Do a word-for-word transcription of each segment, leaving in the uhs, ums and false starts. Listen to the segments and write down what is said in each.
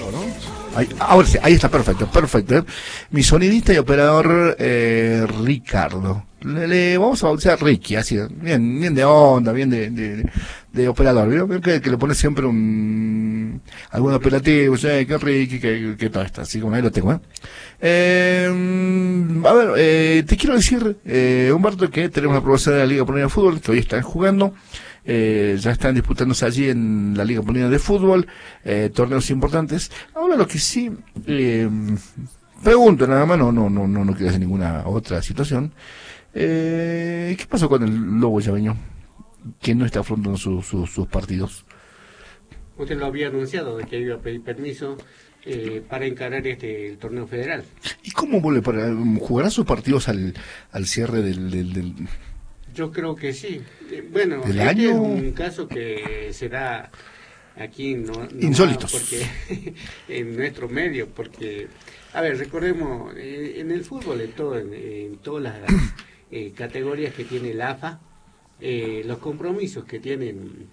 mejor, ¿no? Ahí, ahora sí, ahí está, perfecto, perfecto. ¿eh? Mi sonidista y operador eh, Ricardo. Le, le vamos a bautizar Ricky, así, bien, bien de onda, bien de, de, de operador. ¿Vio? Que, que le pone siempre un algún operativo, o sea, que Ricky, que, que todo esto, así como ahí lo tengo, ¿eh? Eh, a ver, eh, te quiero decir, eh, Humberto, que tenemos la promoción de la Liga Polonia de Fútbol, que hoy están jugando. Eh, ya están disputándose allí en la Liga Polonia de Fútbol, eh, torneos importantes. Ahora lo que sí, eh, pregunto nada más, no, no, no, no, no quiero hacer ninguna otra situación. Eh, ¿Qué pasó con el Lobo Llaveño? Que no está afrontando su, su, sus partidos. Usted lo había anunciado de que iba a pedir permiso eh, para encarar este el torneo federal. ¿Y cómo vuelve para jugará sus partidos al, al cierre del, del, del Yo creo que sí. Eh, bueno, ¿Del este año? es un caso que se da aquí no, no insólitos porque en nuestro medio, porque a ver, recordemos eh, en el fútbol, en todo, en, en todas las eh, categorías que tiene el A F A, eh, los compromisos que tienen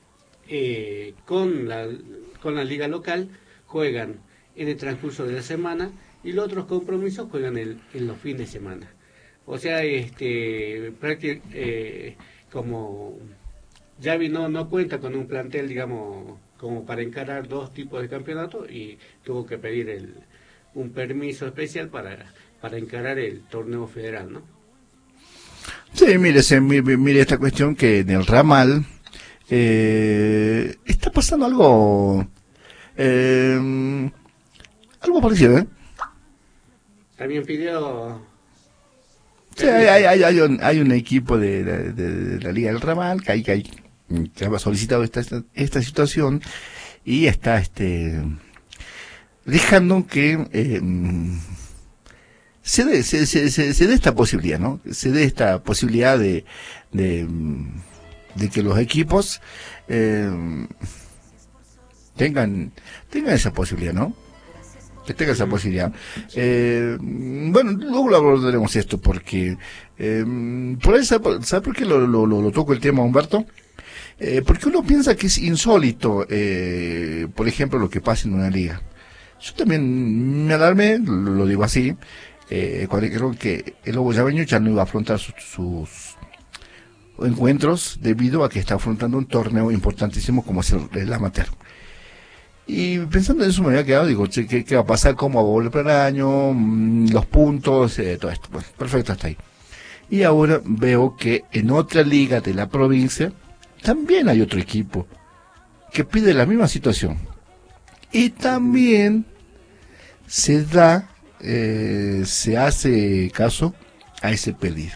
eh, con la con la liga local juegan en el transcurso de la semana y los otros compromisos juegan el, en los fines de semana. O sea, este prácticamente eh, como Xavi no, no cuenta con un plantel, digamos, como para encarar dos tipos de campeonatos y tuvo que pedir el, un permiso especial para, para encarar el torneo federal, ¿no? Sí, mire, se, mire, mire esta cuestión que en el ramal eh, está pasando algo eh, algo parecido, ¿eh? También pidió... Sí, hay, hay, hay, hay, un, hay un equipo de, de, de la Liga del Ramal que, hay, que, hay, que ha solicitado esta, esta, esta situación y está este dejando que eh, se dé se, se, se, se dé esta posibilidad, ¿no? Se dé esta posibilidad de, de, de que los equipos eh, tengan tengan esa posibilidad, ¿no? Que tenga esa posibilidad. Eh, bueno, luego lo abordaremos esto, porque eh, por ahí, ¿sabe, ¿sabe por qué lo, lo, lo, lo toco el tema, Humberto? Eh, porque uno piensa que es insólito, eh, por ejemplo, lo que pasa en una liga. Yo también me alarmé, lo, lo digo así, eh, cuando creo que el Lobo Llaveño ya no iba a afrontar sus, sus encuentros debido a que está afrontando un torneo importantísimo como es el, el amateur. Y pensando en eso me había quedado, digo, che, ¿qué, qué va a pasar? ¿Cómo va a volver para el año? Mmm, los puntos, eh, todo esto. Bueno, perfecto, hasta ahí. Y ahora veo que en otra liga de la provincia también hay otro equipo que pide la misma situación. Y también se da, eh, se hace caso a ese pedir.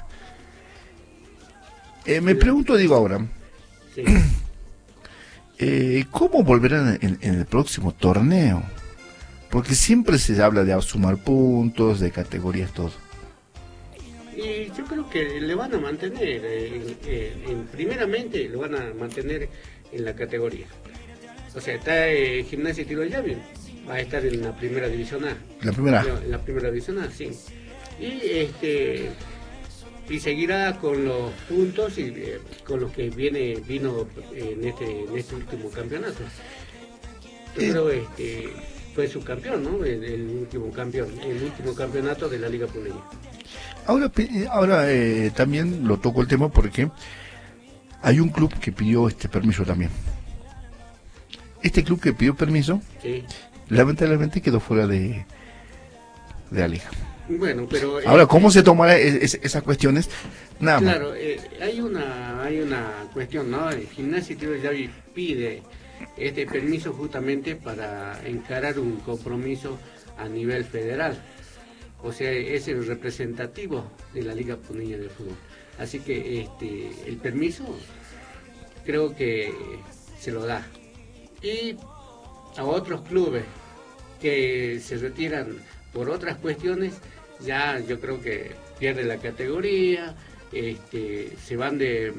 Eh, me pregunto, digo ahora, sí. Eh, ¿Cómo volverán en, en el próximo torneo? Porque siempre se habla de sumar puntos, de categorías, todo. Y yo creo que le van a mantener, eh, eh, en, primeramente lo van a mantener en la categoría. O sea, está eh, Gimnasia y Tiro del Llave, va a estar en la primera división A. ¿La primera? En la primera división A, sí. Y este... y seguirá con los puntos y eh, con los que viene vino en este en este último campeonato. Pero este fue subcampeón, ¿no? El, el último campeón, el último campeonato de la Liga Puneña. Ahora ahora eh, también lo toco el tema porque hay un club que pidió este permiso también. Este club que pidió permiso, sí, lamentablemente quedó fuera de de la liga. Bueno, pero ahora, eh, ¿cómo se tomará es, es, esas cuestiones? Nada más. Claro, eh, hay una hay una cuestión, ¿no? El Gimnasia y Tiro del Llave pide este permiso justamente para encarar un compromiso a nivel federal. O sea, es el representativo de la Liga Puneña de Fútbol. Así que este el permiso creo que se lo da. Y a otros clubes que se retiran por otras cuestiones, ya yo creo que pierde la categoría, este, se van de,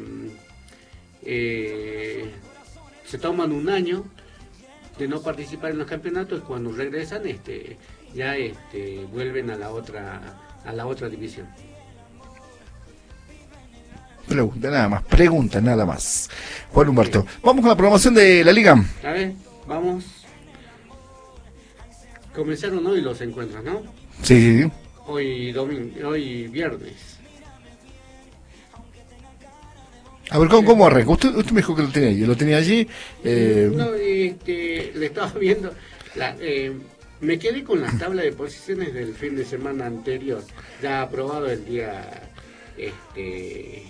eh, se toman un año de no participar en los campeonatos, cuando regresan, este, ya este, vuelven a la otra, a la otra división. Pregunta nada más, pregunta nada más. Juan Humberto, vamos con la programación de la liga. A ver, vamos. comenzaron hoy los encuentros, ¿no? Sí, sí, sí. Hoy domingo, hoy viernes. A ver, ¿cómo, cómo arranca? Usted, usted me dijo que lo tenía, yo lo tenía allí. Eh... No, este, le estaba viendo, la, eh, me quedé con la tabla de posiciones del fin de semana anterior, ya aprobado el día, este,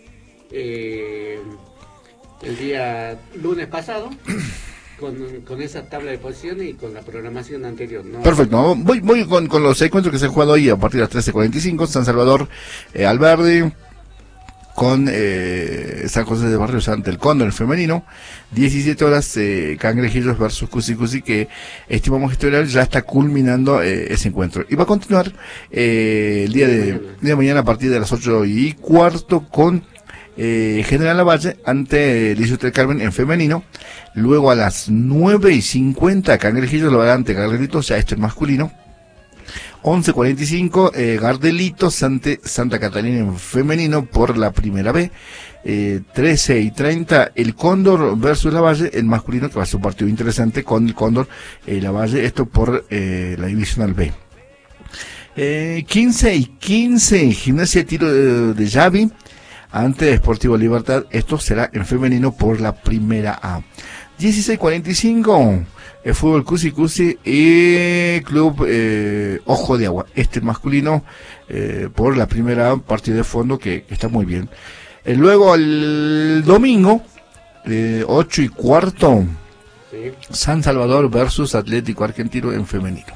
eh, el día lunes pasado. Con, con esa tabla de posiciones y con la programación anterior, ¿no? Perfecto, voy, voy con, con los encuentros que se han jugado hoy a partir de las trece cuarenta y cinco, San Salvador, eh, Alberdi, con eh, San José de Barrios ante el Cóndor, el femenino, diecisiete horas, eh, Cangrejillos versus Cusi Cusi, que estimamos que este ya está culminando eh, ese encuentro. Y va a continuar eh, el día de, día de mañana a partir de las ocho y cuarto con Eh, General Lavalle ante Liceo del Carmen en femenino. Luego a las nueve y cincuenta Cangrejillos lo va ante Gardelitos, ya esto es masculino. once cuarenta y cinco eh, Gardelitos ante Santa Catalina en femenino por la primera B. eh, trece y treinta el Cóndor versus Lavalle en masculino, que va a ser un partido interesante con el Cóndor y eh, Lavalle, esto por eh, la divisional B. eh, quince y quince Gimnasia Tiro de, de Yavi ante Sportivo Libertad, esto será en femenino por la primera A. dieciséis cuarenta y cinco el Fútbol Cusi Cusi y Club eh, Ojo de Agua, este masculino eh, por la primera A, partido de fondo que, que está muy bien. Eh, luego el domingo eh, ocho y cuarto sí. San Salvador versus Atlético Argentino en femenino.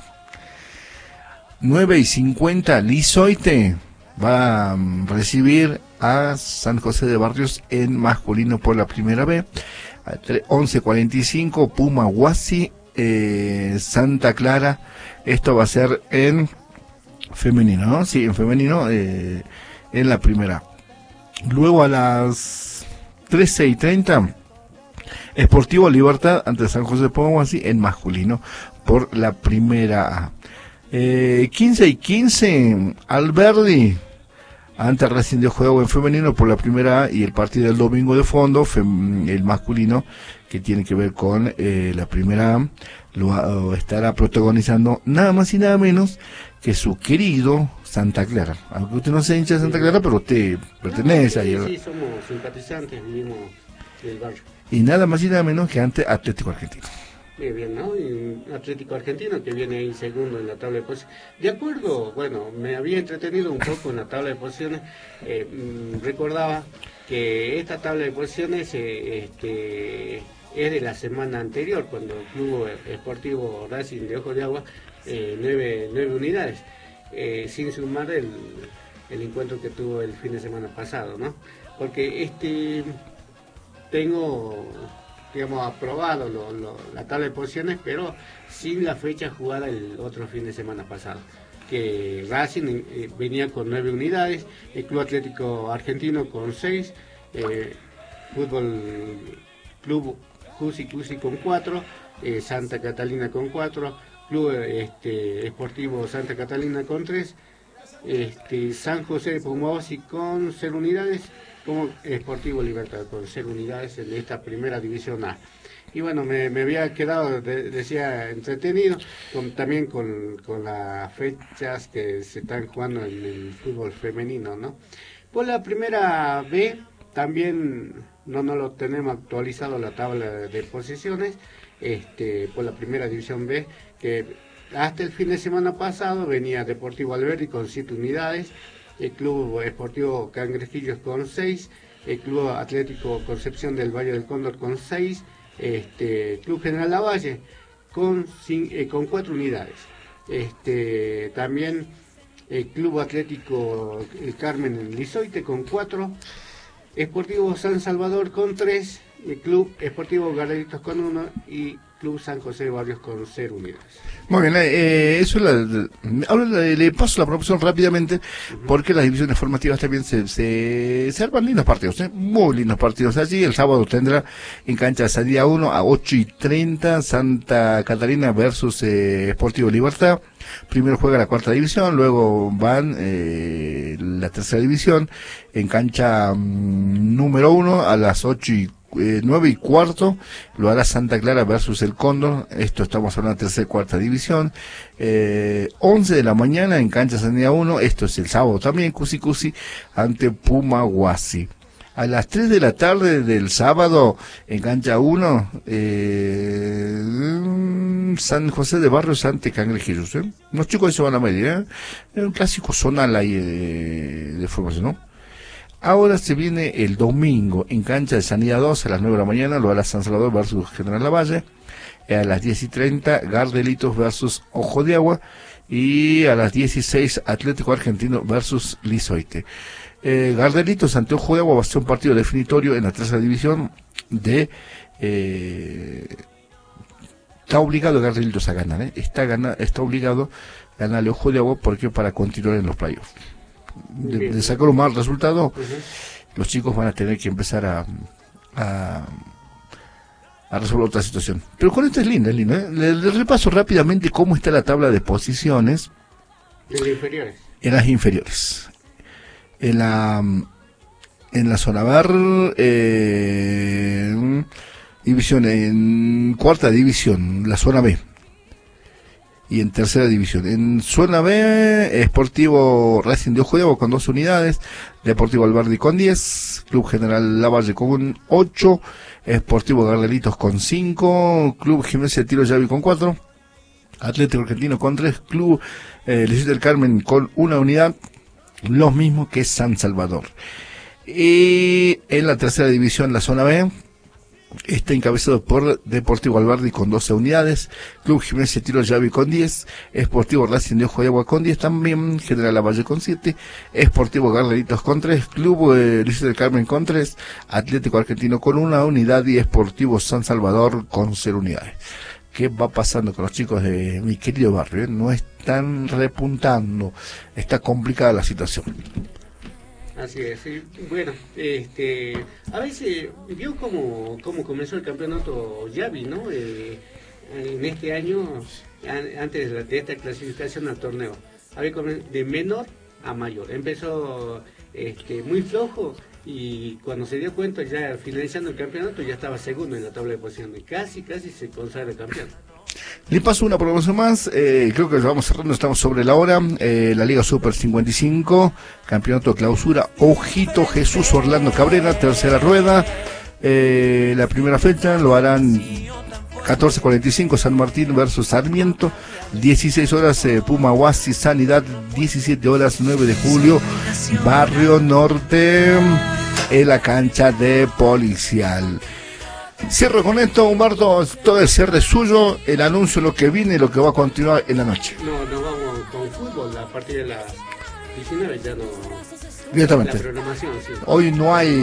nueve y cincuenta Lizoite va a recibir a San José de Barrios en masculino por la primera B. once cuarenta y cinco Puma Huasi eh, Santa Clara, esto va a ser en femenino, ¿no? Sí, en femenino eh, en la primera. Luego a las trece y treinta Sportivo Libertad ante San José de Puma Huasi en masculino por la primera A. Eh, quince y quince Alberdi ante Racing de Juego en femenino por la primera A, y el partido del domingo de fondo, fem, el masculino, que tiene que ver con eh, la primera A, lo, lo estará protagonizando nada más y nada menos que su querido Santa Clara. Aunque usted no sea hincha de Santa Clara, pero usted pertenece no, sí, a... Sí, somos simpatizantes, vivimos en el barrio. Y nada más y nada menos que ante Atlético Argentino. Muy bien, ¿no? Y Atlético Argentino, que viene ahí segundo en la tabla de posiciones. De acuerdo, bueno, me había entretenido un poco en la tabla de posiciones. Eh, mmm, recordaba que esta tabla de posiciones eh, este, es de la semana anterior, cuando el Club Esportivo Racing de Ojo de Agua, eh, nueve, nueve unidades, eh, sin sumar el, el encuentro que tuvo el fin de semana pasado, ¿no? Porque este tengo... digamos, aprobado lo, lo, la tabla de posiciones, pero sin la fecha jugada el otro fin de semana pasado. Que Racing eh, venía con nueve unidades, el Club Atlético Argentino con seis, eh, Fútbol Club Cusi Cusi con cuatro, eh, Santa Catalina con cuatro, Club este, Esportivo Santa Catalina con tres, este, San José de Pumaosi con cero unidades, como Sportivo Libertad con cero unidades en esta primera división A. Y bueno, me, me había quedado, de, decía, entretenido, con, también con, con las fechas que se están jugando en el fútbol femenino, ¿no? Por la primera B, también no, no lo tenemos actualizado la tabla de posiciones, este, por la primera división B, que hasta el fin de semana pasado venía Deportivo Alberdi con siete unidades, el Club Esportivo Cangrejillos con seis, el Club Atlético Concepción del Valle del Cóndor con seis, este, Club General Lavalle con, eh, con cuatro unidades, este, también el Club Atlético El Carmen en Lizoite con cuatro, Esportivo San Salvador con tres, el Club Esportivo Gardelitos con uno y Club San José de Barrios con cero unidades. Muy bien, eh, eso la, la, ahora le, le paso la promoción rápidamente, uh-huh. porque las divisiones formativas también se, se, se arman lindos partidos, ¿eh? Muy lindos partidos allí. El sábado tendrá en cancha Salida uno a ocho y treinta Santa Catarina versus eh, Sportivo Libertad. Primero juega la cuarta división, luego van eh, la tercera división en cancha um, número uno a las ocho y eh, nueve y cuarto lo hará Santa Clara versus el Cóndor. Esto estamos hablando de tercera, cuarta división. Eh, once de la mañana en cancha Sanidad uno, esto es el sábado también, Cusi Cusi ante Puma Huasi. A las tres de la tarde del sábado, en cancha uno, eh, San José de Barrios ante Cangrejeros. ¿eh? Los chicos se van a medir, ¿eh? Es un clásico zonal ahí de, de formación, ¿no? Ahora se viene el domingo, en cancha de Sanidad dos, a las nueve de la mañana, lo hará San Salvador versus General Lavalle. A las diez y treinta, Gardelitos versus Ojo de Agua. Y a las dieciséis, Atlético Argentino versus Lizoite. Eh, Gardelitos ante Ojo de Agua va a ser un partido definitorio en la tercera división de... Eh, está obligado Gardelitos a ganar, ¿eh? está, gana, está obligado a ganarle Ojo de Agua porque para continuar en los playoffs. De, de sacar un mal resultado, uh-huh. los chicos van a tener que empezar a, a, a resolver otra situación. Pero con esto es lindo, es lindo, ¿eh? Le, le repaso rápidamente cómo está la tabla de posiciones en las inferiores. En las inferiores. En la en la zona bar, eh, división, en cuarta división, la zona B. Y en tercera división. En zona B, Sportivo Racing de Ojo de Agua con dos unidades, Deportivo Alberdi con diez, Club General Lavalle con ocho, Sportivo Gardelitos con cinco, Club Gimnasia Tiro Yavi con cuatro, Atlético Argentino con tres, Club eh, Liceo del Carmen con una unidad, los mismos que San Salvador. Y en la tercera división, la zona B, está encabezado por Deportivo Alberdi con doce unidades, Club Gimnasia Tiro Yavi con diez, Sportivo Racing de Ojo de Agua con diez también, General Lavalle con siete, Sportivo Gardelitos con tres, Club eh, Liceo del Carmen con tres, Atlético Argentino con una unidad y Sportivo San Salvador con cero unidades. ¿Qué va pasando con los chicos de mi querido barrio? ¿Eh? No están repuntando, está complicada la situación. Así es, sí. Bueno, este, a veces vio cómo, cómo comenzó el campeonato Yavi, ¿no? Eh, en este año, an, antes de, la, de esta clasificación al torneo, había de menor a mayor. Empezó este, muy flojo y cuando se dio cuenta ya finalizando el campeonato ya estaba segundo en la tabla de posiciones, casi, casi se consagra campeón. Le paso una programación más, eh, creo que vamos cerrando, estamos sobre la hora, eh, la Liga Super cincuenta y cinco, campeonato de clausura, Ojito Jesús Orlando Cabrera, tercera rueda, eh, la primera fecha lo harán catorce cuarenta y cinco San Martín versus Sarmiento, dieciséis horas eh, Puma Huasi Sanidad, diecisiete horas nueve de julio, Barrio Norte, en la cancha de Policial. Cierro con esto, Humberto, todo el cierre suyo, el anuncio, lo que viene y lo que va a continuar en la noche. No, no vamos con fútbol, a partir de las diecinueve ya no... Directamente. La programación, sí. Hoy no hay...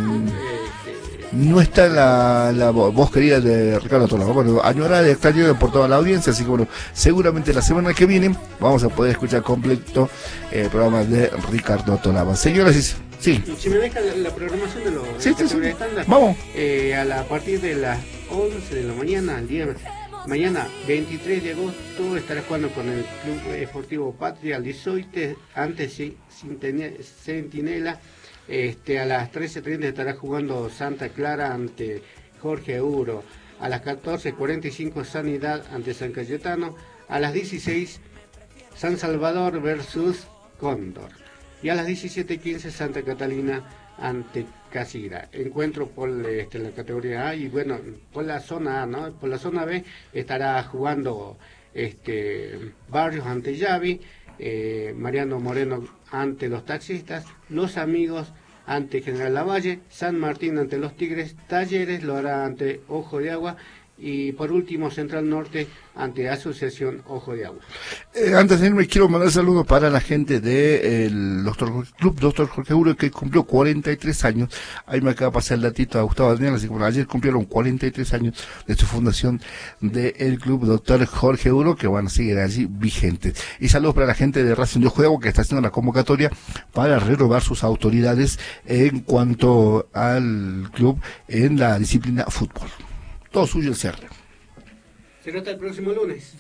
No está la, la voz querida de Ricardo Tola. Bueno, añorada y extrañada por toda la audiencia, así que bueno, seguramente la semana que viene vamos a poder escuchar completo el programa de Ricardo Tolaba. Señoras y sí. Si me deja la, la programación de los sí, sí, sí. estándar, vamos. Eh, a, la, a partir de las once de la mañana, el día mañana veintitrés de agosto, estará jugando con el Club Esportivo Patria Lizoite ante Centinela. Este, a las trece treinta estará jugando Santa Clara ante Jorge Euro. A las catorce cuarenta y cinco Sanidad ante San Cayetano. A las dieciséis San Salvador versus Cóndor. Y a las diecisiete quince Santa Catalina ante Casira. Encuentro por este, la categoría A y bueno, por la zona A, ¿no? Por la zona B estará jugando este, Barrios ante Yavi, eh, Mariano Moreno ante los Taxistas, Los Amigos ante General Lavalle, San Martín ante los Tigres, Talleres lo hará ante Ojo de Agua y por último Central Norte ante Asociación Ojo de Agua. Eh, antes de irme quiero mandar saludos para la gente del doctor Club Doctor Jorge Euro, que cumplió cuarenta y tres años. Ahí me acaba de pasar el datito a Gustavo Daniel, así que bueno, ayer cumplieron cuarenta y tres años de su fundación del Club Doctor Jorge Euro, que van a seguir allí vigentes. Y saludos para la gente de Racing de Ojo de Agua, que está haciendo la convocatoria para renovar sus autoridades en cuanto al club en la disciplina fútbol. Todo suyo el cierre. Será hasta el próximo lunes.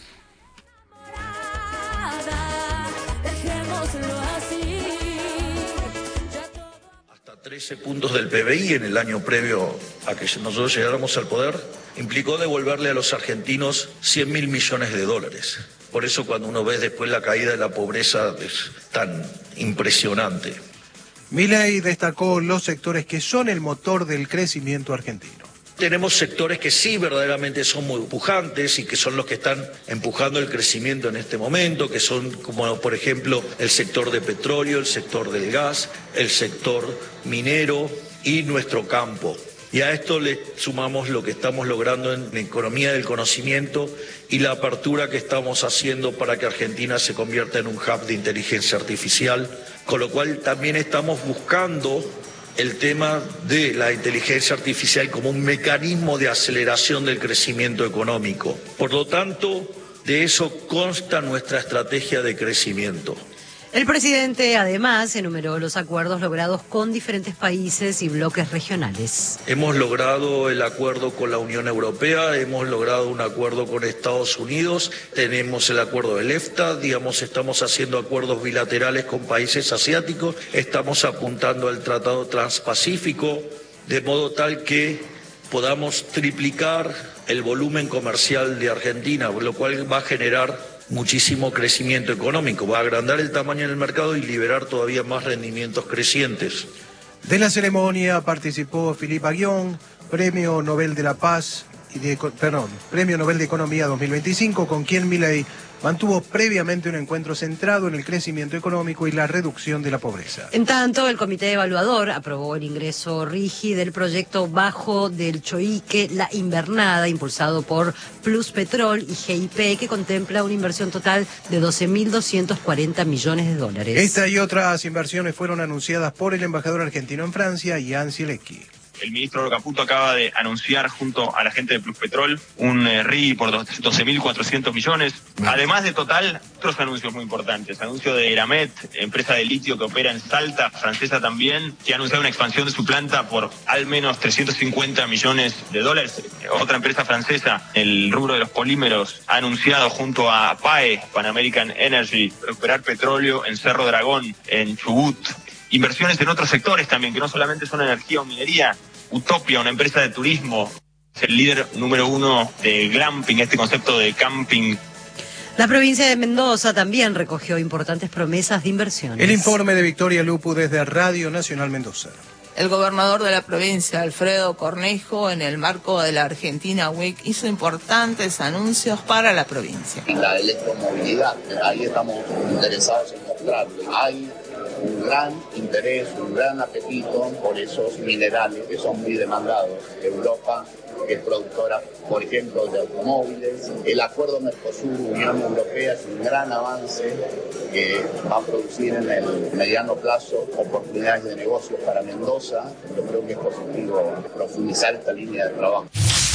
Hasta tres. trece puntos del P B I en el año previo a que nosotros llegáramos al poder, implicó devolverle a los argentinos cien mil millones de dólares. Por eso cuando uno ve después la caída de la pobreza es tan impresionante. Milei destacó los sectores que son el motor del crecimiento argentino. Tenemos sectores que sí verdaderamente son muy pujantes y que son los que están empujando el crecimiento en este momento, que son como por ejemplo el sector de petróleo, el sector del gas, el sector minero y nuestro campo. Y a esto le sumamos lo que estamos logrando en la economía del conocimiento y la apertura que estamos haciendo para que Argentina se convierta en un hub de inteligencia artificial, con lo cual también estamos buscando el tema de la inteligencia artificial como un mecanismo de aceleración del crecimiento económico. Por lo tanto, de eso consta nuestra estrategia de crecimiento. El presidente, además, enumeró los acuerdos logrados con diferentes países y bloques regionales. Hemos logrado el acuerdo con la Unión Europea, hemos logrado un acuerdo con Estados Unidos, tenemos el acuerdo del EFTA, digamos, estamos haciendo acuerdos bilaterales con países asiáticos, estamos apuntando al Tratado Transpacífico, de modo tal que podamos triplicar el volumen comercial de Argentina, lo cual va a generar muchísimo crecimiento económico, va a agrandar el tamaño del mercado y liberar todavía más rendimientos crecientes. De la ceremonia participó Philippe Aghion, Premio Nobel de la Paz y de, perdón, Premio Nobel de Economía dos mil veinticinco, con quien Milei mantuvo previamente un encuentro centrado en el crecimiento económico y la reducción de la pobreza. En tanto, el comité evaluador aprobó el ingreso RIGI del proyecto Bajo del Choique, La Invernada, impulsado por Plus Petrol y G I P, que contempla una inversión total de doce mil doscientos cuarenta millones de dólares. Esta y otras inversiones fueron anunciadas por el embajador argentino en Francia, Ian Zielecki. El ministro Caputo acaba de anunciar junto a la gente de Plus Petrol un eh, R I por doce mil cuatrocientos millones. Además de Total, otros anuncios muy importantes. Anuncio de Eramet, empresa de litio que opera en Salta, francesa también, que ha anunciado una expansión de su planta por al menos trescientos cincuenta millones de dólares. Otra empresa francesa, el rubro de los polímeros, ha anunciado junto a P A E, Pan American Energy, recuperar petróleo en Cerro Dragón, en Chubut. Inversiones en otros sectores también, que no solamente son energía o minería. Utopia, una empresa de turismo, es el líder número uno de glamping, este concepto de camping. La provincia de Mendoza también recogió importantes promesas de inversiones. El informe de Victoria Lupu desde Radio Nacional Mendoza. El gobernador de la provincia, Alfredo Cornejo, en el marco de la Argentina Week, hizo importantes anuncios para la provincia. La electromovilidad, ahí estamos interesados en mostrar. Hay un gran interés, un gran apetito por esos minerales que son muy demandados. Europa, que es productora, por ejemplo, de automóviles. El acuerdo Mercosur-Unión Europea es un gran avance que va a producir en el mediano plazo oportunidades de negocios para Mendoza. Yo creo que es positivo profundizar esta línea de trabajo.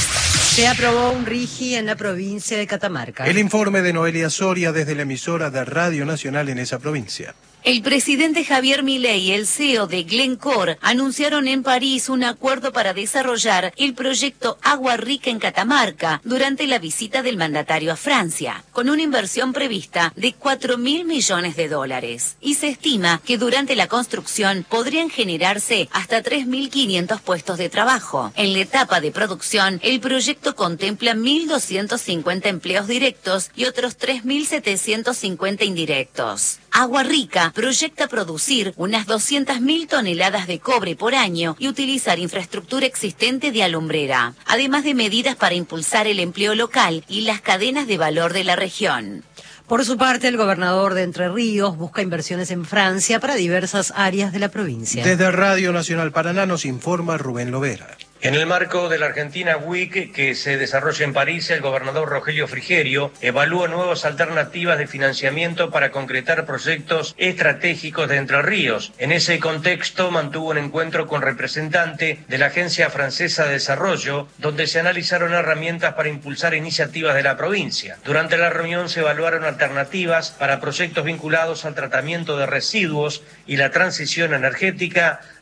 Se aprobó un RIGI en la provincia de Catamarca. El informe de Noelia Soria desde la emisora de Radio Nacional en esa provincia. El presidente Javier Milei y el C E O de Glencore anunciaron en París un acuerdo para desarrollar el proyecto Agua Rica en Catamarca durante la visita del mandatario a Francia, con una inversión prevista de cuatro mil millones de dólares. Y se estima que durante la construcción podrían generarse hasta tres mil quinientos puestos de trabajo. En la etapa de producción, el proyecto contempla mil doscientos cincuenta empleos directos y otros tres mil setecientos cincuenta indirectos. Agua Rica proyecta producir unas doscientas mil toneladas de cobre por año y utilizar infraestructura existente de alumbrera, además de medidas para impulsar el empleo local y las cadenas de valor de la región. Por su parte, el gobernador de Entre Ríos busca inversiones en Francia para diversas áreas de la provincia. Desde Radio Nacional Paraná nos informa Rubén Lovera. En el marco de la Argentina Week que se desarrolla en París, el gobernador Rogelio Frigerio evalúa nuevas alternativas de financiamiento para concretar proyectos estratégicos de Entre Ríos. En ese contexto mantuvo un encuentro con representantes de la Agencia Francesa de Desarrollo, donde se analizaron herramientas para impulsar iniciativas de la provincia. Durante la reunión se evaluaron alternativas para proyectos vinculados al tratamiento de residuos y la transición energética,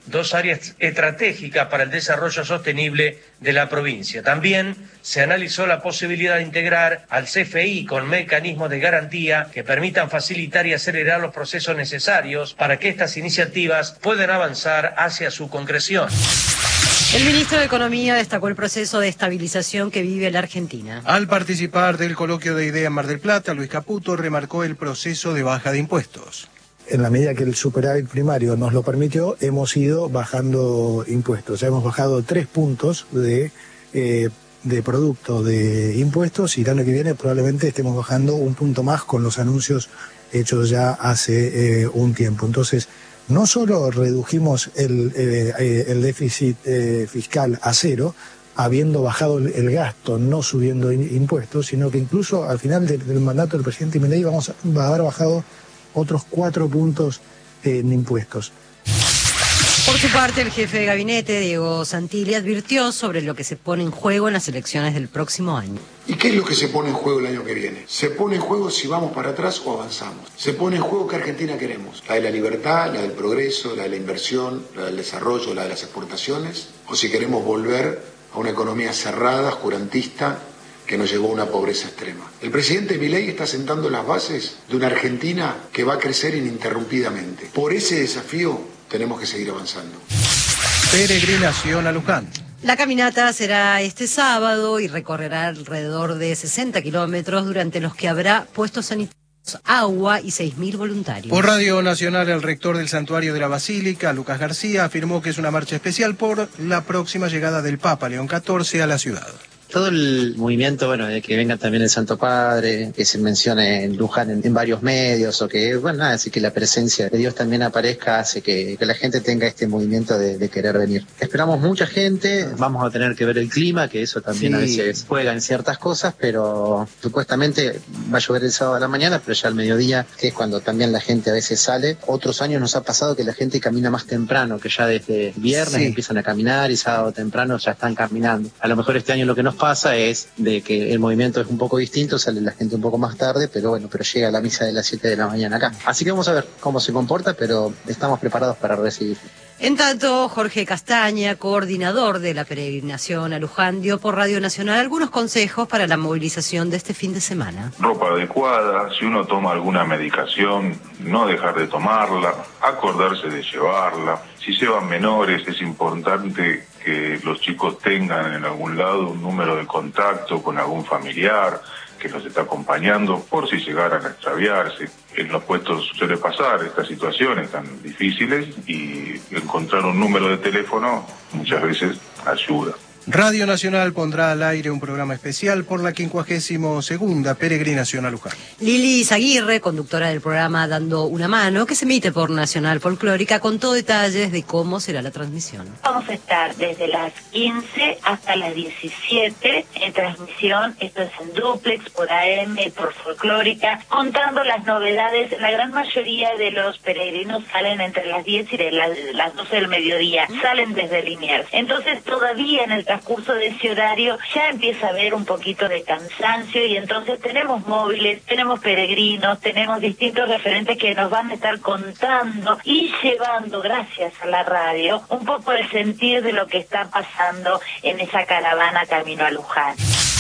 dos áreas estratégicas para el desarrollo sostenible de la provincia. También se analizó la posibilidad de integrar al C F I con mecanismos de garantía que permitan facilitar y acelerar los procesos necesarios para que estas iniciativas puedan avanzar hacia su concreción. El ministro de Economía destacó el proceso de estabilización que vive la Argentina. Al participar del coloquio de ideas en Mar del Plata, Luis Caputo remarcó el proceso de baja de impuestos. En la medida que el superávit primario nos lo permitió, hemos ido bajando impuestos. Ya hemos bajado tres puntos de, eh, de producto de impuestos y el año que viene probablemente estemos bajando un punto más con los anuncios hechos ya hace eh, un tiempo. Entonces, no solo redujimos el, eh, el déficit eh, fiscal a cero, habiendo bajado el, el gasto, no subiendo in, impuestos, sino que incluso al final de, del mandato del presidente Milei vamos a, va a haber bajado otros cuatro puntos eh, en impuestos. Por su parte, el jefe de gabinete, Diego Santilli, advirtió sobre lo que se pone en juego en las elecciones del próximo año. ¿Y qué es lo que se pone en juego el año que viene? Se pone en juego si vamos para atrás o avanzamos. Se pone en juego qué Argentina queremos. La de la libertad, la del progreso, la de la inversión, la del desarrollo, la de las exportaciones. O si queremos volver a una economía cerrada, oscurantista, que nos llevó a una pobreza extrema. El presidente Milei está sentando las bases de una Argentina que va a crecer ininterrumpidamente. Por ese desafío tenemos que seguir avanzando. Peregrinación a Luján. La caminata será este sábado y recorrerá alrededor de sesenta kilómetros, durante los que habrá puestos sanitarios, agua y seis mil voluntarios. Por Radio Nacional, el rector del Santuario de la Basílica, Lucas García, afirmó que es una marcha especial por la próxima llegada del Papa León catorce a la ciudad. Todo el movimiento, bueno, de que venga también el Santo Padre, que se mencione en Luján en, en varios medios, o que, bueno, nada, así que la presencia de Dios también aparezca, hace que, que la gente tenga este movimiento de, de querer venir. Esperamos mucha gente, vamos a tener que ver el clima, que eso también sí. A veces juega en ciertas cosas, pero supuestamente va a llover el sábado a la mañana, pero ya al mediodía, que es cuando también la gente a veces sale. Otros años nos ha pasado que la gente camina más temprano, que ya desde viernes sí. empiezan a caminar y sábado temprano ya están caminando. A lo mejor este año lo que nos pasa es de que el movimiento es un poco distinto, sale la gente un poco más tarde, pero bueno, pero llega a la misa de las siete de la mañana acá. Así que vamos a ver cómo se comporta, pero estamos preparados para recibir. En tanto, Jorge Castaña, coordinador de la peregrinación a Luján, dio por Radio Nacional algunos consejos para la movilización de este fin de semana. Ropa adecuada, si uno toma alguna medicación, no dejar de tomarla, acordarse de llevarla. Si llevan menores, es importante que los chicos tengan en algún lado un número de contacto con algún familiar que los está acompañando por si llegaran a extraviarse. En los puestos suele pasar estas situaciones tan difíciles y encontrar un número de teléfono muchas veces ayuda. Radio Nacional pondrá al aire un programa especial por la quincuagésima segunda peregrinación a Luján. Lili Izaguirre, conductora del programa Dando una Mano, que se emite por Nacional Folclórica, contó detalles de cómo será la transmisión. Vamos a estar desde las quince hasta las diecisiete en transmisión. Esto es en duplex, por A M, por Folclórica, contando las novedades. La gran mayoría de los peregrinos salen entre las diez y de las, las doce del mediodía. Salen desde Liniers. Entonces todavía en el transcurso de ese horario ya empieza a haber un poquito de cansancio y entonces tenemos móviles, tenemos peregrinos, tenemos distintos referentes que nos van a estar contando y llevando, gracias a la radio, un poco el sentir de lo que está pasando en esa caravana camino a Luján.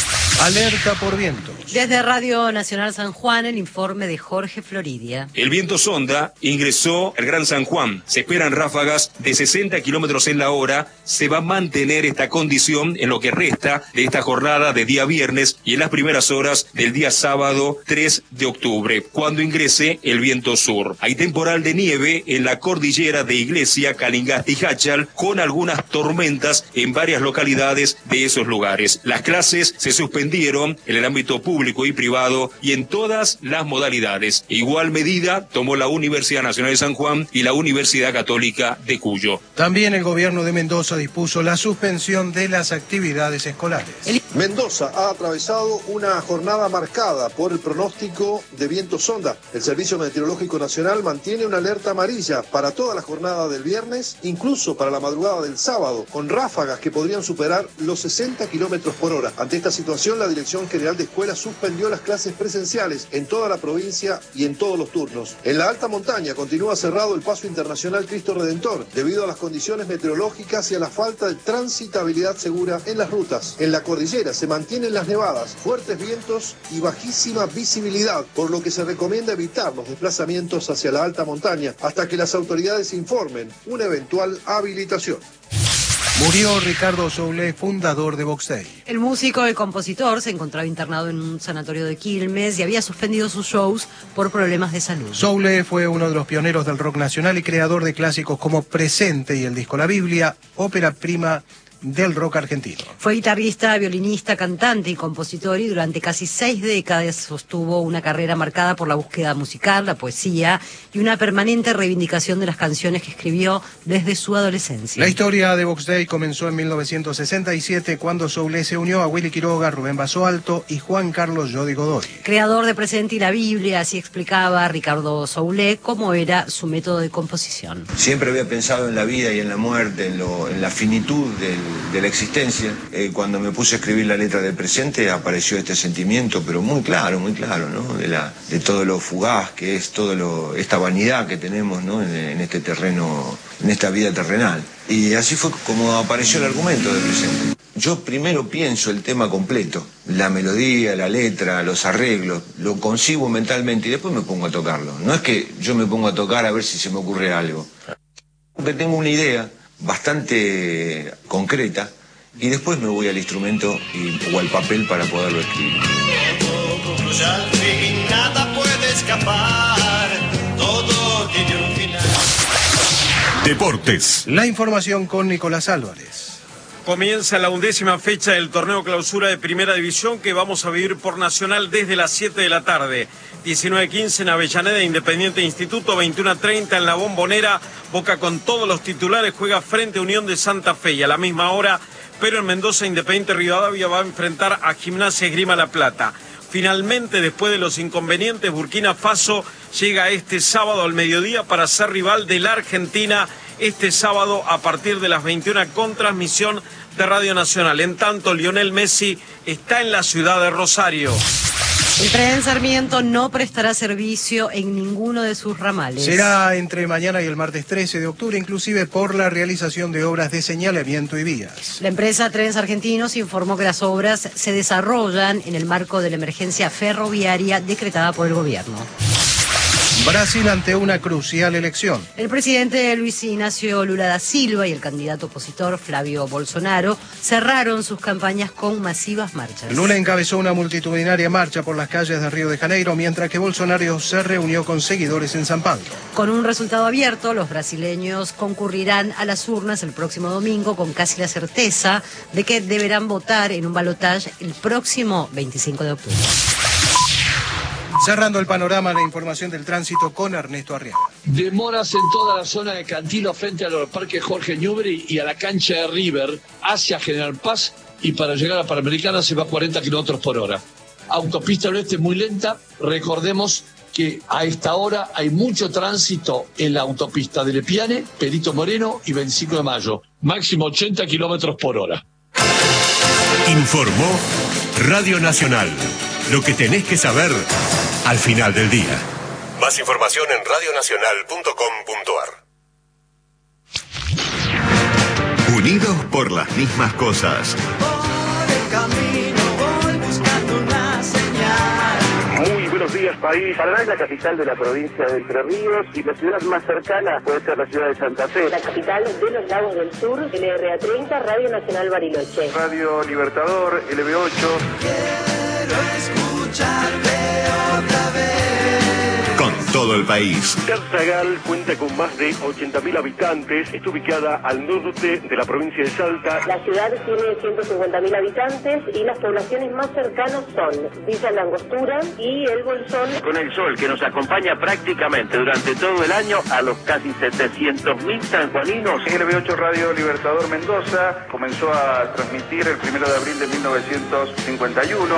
Alerta por viento. Desde Radio Nacional San Juan, el informe de Jorge Floridia. El viento sonda ingresó al Gran San Juan. Se esperan ráfagas de sesenta kilómetros en la hora. Se va a mantener esta condición en lo que resta de esta jornada de día viernes y en las primeras horas del día sábado tres de octubre, cuando ingrese el viento sur. Hay temporal de nieve en la cordillera de Iglesia, Calingasta y Jáchal, con algunas tormentas en varias localidades de esos lugares. Las clases se suspendieron en el ámbito público y privado y en todas las modalidades. Igual medida tomó la Universidad Nacional de San Juan y la Universidad Católica de Cuyo. También el gobierno de Mendoza dispuso la suspensión de las actividades escolares. El Mendoza ha atravesado una jornada marcada por el pronóstico de viento sonda. El Servicio Meteorológico Nacional mantiene una alerta amarilla para toda la jornada del viernes, incluso para la madrugada del sábado, con ráfagas que podrían superar los sesenta kilómetros por hora. Ante esta situación, la Dirección General de Escuelas suspendió las clases presenciales en toda la provincia y en todos los turnos. En la alta montaña continúa cerrado el Paso Internacional Cristo Redentor, debido a las condiciones meteorológicas y a la falta de transitabilidad segura en las rutas. En la cordillera se mantienen las nevadas, fuertes vientos y bajísima visibilidad, por lo que se recomienda evitar los desplazamientos hacia la alta montaña hasta que las autoridades informen una eventual habilitación. Murió Ricardo Soule, fundador de Box Day. El músico y compositor se encontraba internado en un sanatorio de Quilmes y había suspendido sus shows por problemas de salud. Soule fue uno de los pioneros del rock nacional y creador de clásicos como Presente y el disco La Biblia, ópera prima del rock argentino. Fue guitarrista, violinista, cantante y compositor, y durante casi seis décadas sostuvo una carrera marcada por la búsqueda musical, la poesía y una permanente reivindicación de las canciones que escribió desde su adolescencia. La historia de Box Day comenzó en mil novecientos sesenta y siete cuando Soule se unió a Willy Quiroga, Rubén Basualto y Juan Carlos Jody Godoy. Creador de Presente y la Biblia, así explicaba Ricardo Soule cómo era su método de composición. Siempre había pensado en la vida y en la muerte, en, lo, en la finitud del de la existencia. Eh, cuando me puse a escribir la letra del Presente apareció este sentimiento, pero muy claro, muy claro, ¿no? De, la, de todo lo fugaz que es, todo lo, esta vanidad que tenemos, ¿no? en, en este terreno, en esta vida terrenal. Y así fue como apareció el argumento del Presente. Yo primero pienso el tema completo, la melodía, la letra, los arreglos, lo concibo mentalmente y después me pongo a tocarlo. No es que yo me pongo a tocar a ver si se me ocurre algo. Porque tengo una idea bastante concreta y después me voy al instrumento y, o al papel para poderlo escribir. Todo concluye al fin, nada puede escapar, todo tiene un final. Deportes. La información con Nicolás Álvarez. Comienza la undécima fecha del torneo clausura de Primera División que vamos a vivir por Nacional desde las siete de la tarde. diecinueve quince en Avellaneda, Independiente Instituto, veintiuno treinta en La Bombonera. Boca con todos los titulares juega frente a Unión de Santa Fe y a la misma hora, pero en Mendoza, Independiente Rivadavia va a enfrentar a Gimnasia Esgrima La Plata. Finalmente, después de los inconvenientes, Burkina Faso llega este sábado al mediodía para ser rival de la Argentina. Este sábado a partir de las veintiuna con transmisión de Radio Nacional. En tanto, Lionel Messi está en la ciudad de Rosario. El tren Sarmiento no prestará servicio en ninguno de sus ramales. Será entre mañana y el martes trece de octubre, inclusive por la realización de obras de señalamiento y vías. La empresa Trenes Argentinos informó que las obras se desarrollan en el marco de la emergencia ferroviaria decretada por el gobierno. Brasil ante una crucial elección. El presidente Luis Ignacio Lula da Silva y el candidato opositor Flavio Bolsonaro cerraron sus campañas con masivas marchas. Lula encabezó una multitudinaria marcha por las calles de Río de Janeiro, mientras que Bolsonaro se reunió con seguidores en San Pablo. Con un resultado abierto, los brasileños concurrirán a las urnas el próximo domingo con casi la certeza de que deberán votar en un balotaje el próximo veinticinco de octubre. Cerrando el panorama, la información del tránsito con Ernesto Arriaga. Demoras en toda la zona de Cantilo frente al Parque Jorge Newbery y a la cancha de River hacia General Paz, y para llegar a Panamericana se va a cuarenta kilómetros por hora. Autopista oeste muy lenta. Recordemos que a esta hora hay mucho tránsito en la autopista de Lepiane, Perito Moreno y veinticinco de mayo. Máximo ochenta kilómetros por hora. Informó Radio Nacional. Lo que tenés que saber al final del día. Más información en radionacional punto com punto ar. Unidos por las mismas cosas. Por el camino voy buscando una señal. Muy buenos días, país. Paraná es la capital de la provincia de Entre Ríos y la ciudad más cercana puede ser la ciudad de Santa Fe. La capital de los Lagos del Sur, L R A treinta, Radio Nacional Bariloche. Radio Libertador, L B ocho. Quiero escucharte otra vez. Con todo todo el país. Tartagal cuenta con más de ochenta mil habitantes, está ubicada al norte de la provincia de Salta. La ciudad tiene ciento cincuenta mil habitantes y las poblaciones más cercanas son Villa Langostura y El Bolsón. Con el sol que nos acompaña prácticamente durante todo el año a los casi setecientos mil sanjuaninos. L B ocho Radio Libertador Mendoza comenzó a transmitir el primero de abril de mil novecientos cincuenta y uno.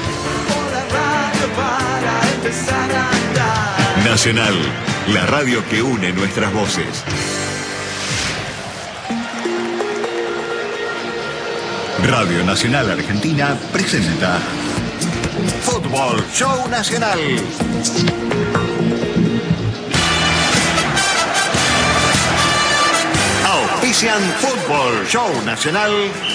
Nacional, la radio que une nuestras voces. Radio Nacional Argentina presenta Fútbol Show Nacional. Auspician Fútbol Show Nacional.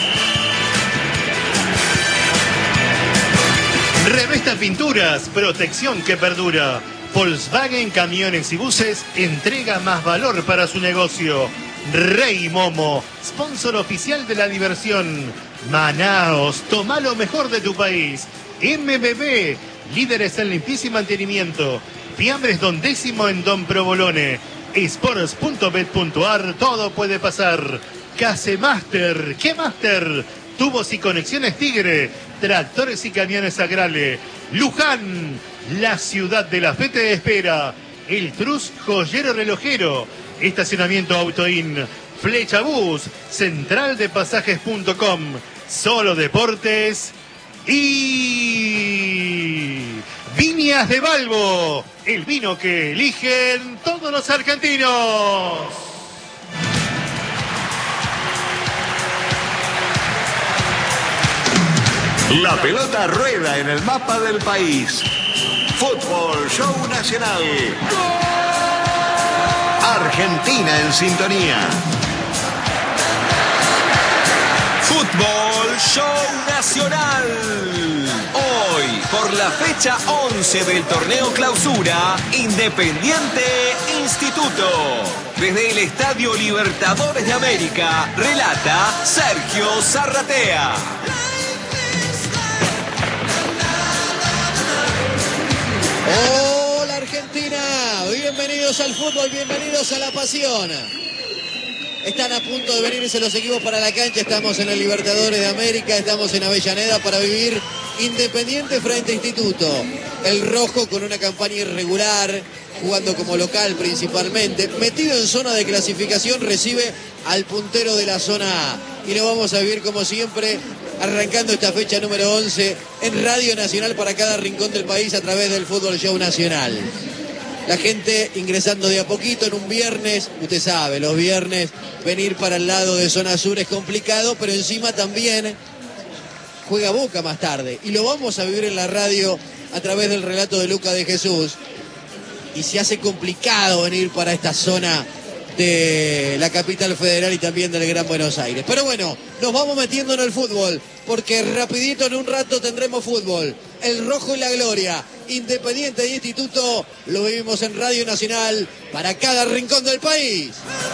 Revesta Pinturas, protección que perdura. Volkswagen Camiones y Buses entrega más valor para su negocio. Rey Momo, sponsor oficial de la diversión. Manaos, toma lo mejor de tu país. M B B, líderes en limpieza y mantenimiento. Fiambres Don Décimo en Don Provolone. Sports punto bet punto ar, todo puede pasar. Casemaster, ¿qué Master? Tubos y conexiones Tigre, tractores y camiones Agrale. Luján, la ciudad de la fe te espera. El Trus Joyero Relojero, estacionamiento Autoin, Flecha Bus, central de pasajes punto com, Solo Deportes y Viñas de Balbo, el vino que eligen todos los argentinos. La pelota rueda en el mapa del país. Fútbol Show Nacional. Argentina en sintonía. Fútbol Show Nacional. Hoy, por la fecha once del torneo Clausura, Independiente Instituto. Desde el Estadio Libertadores de América, relata Sergio Zarratea. Hola Argentina, bienvenidos al fútbol, bienvenidos a la pasión. Están a punto de venirse los equipos para la cancha, estamos en el Libertadores de América, estamos en Avellaneda para vivir Independiente frente a Instituto. El rojo con una campaña irregular, jugando como local principalmente, metido en zona de clasificación, recibe al puntero de la zona A. Y lo vamos a vivir como siempre, arrancando esta fecha número once en Radio Nacional para cada rincón del país a través del Fútbol Show Nacional. La gente ingresando de a poquito en un viernes, usted sabe, los viernes venir para el lado de zona sur es complicado, pero encima también juega Boca más tarde. Y lo vamos a vivir en la radio a través del relato de Luca de Jesús. Y se hace complicado venir para esta zona de la capital federal y también del Gran Buenos Aires. Pero bueno, nos vamos metiendo en el fútbol, porque rapidito en un rato tendremos fútbol. El rojo y la gloria, Independiente y Instituto, lo vivimos en Radio Nacional para cada rincón del país.